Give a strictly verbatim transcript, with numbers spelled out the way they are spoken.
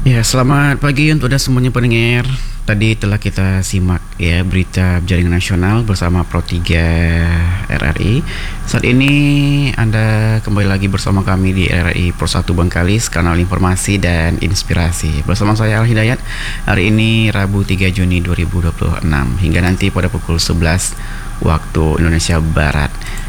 Ya, selamat pagi untuk anda semuanya pendengar. Tadi telah kita simak ya berita jaringan nasional bersama Pro tiga R R I. Saat ini Anda kembali lagi bersama kami di R R I Pro satu Bengkalis, kanal informasi dan inspirasi. Bersama saya Al Hidayat. Hari ini Rabu tiga Juni dua ribu dua puluh enam hingga nanti pada pukul sebelas waktu Indonesia Barat.